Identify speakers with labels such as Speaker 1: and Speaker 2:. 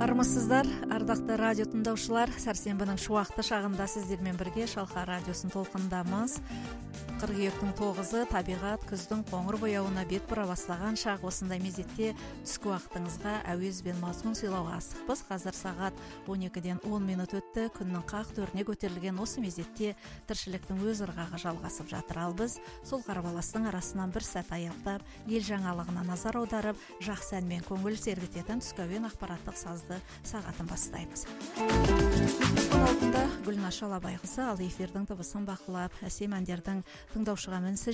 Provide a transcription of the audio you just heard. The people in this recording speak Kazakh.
Speaker 1: Армысыздар, ардақты радио тыңдаушылар, сәрсенбінің шуақты шағында сіздермен бірге Шалқар радиосын толқындамыз. Қыркүйектің 9-ы табиғат күздің қоңыр бояуына бет бұра бастаған шақ. Осындай мезетте түскі уақытыңызға әуез бен мазмұн сыйлауға асықпыз. Қазір сағат 12-ден 10 минут өтті. Күннің қақ төріне көтерілген осы мезетте тіршіліктің өз ырғағы жалғасып жатыр. Ал біз сол қарбаластың арасынан бір сәт аялдап, ел жаңалығына назар аударып, жақсы әнмен көңіл сергітетін түскі әуен ақпараттық сазды сағатын бастаймыз. Алдында Гүлнаш Алабайқызы, ал эфирдің дыбысын бақылап, әсем әндердің тыңдаушыға мінсіз